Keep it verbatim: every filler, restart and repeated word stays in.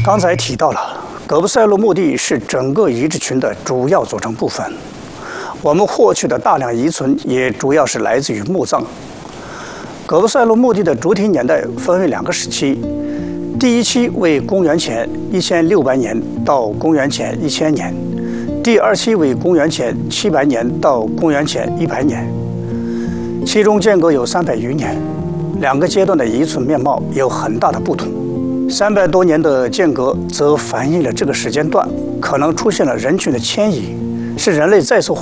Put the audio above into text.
刚才提到了，葛布塞洛墓地是整个遗址群的主要组成部分。我们获取的大量遗存也主要是来自于墓葬。葛布塞洛墓地的主体年代分为两个时期，第一期为公元前一千六百年到公元前一千年，第二期为公元前七百年到公元前一百年，其中间隔有三百余年，两个阶段的遗存面貌有很大的不同。三百多年的间隔则反映了这个时间段可能出现了人群的迁移，是人类再次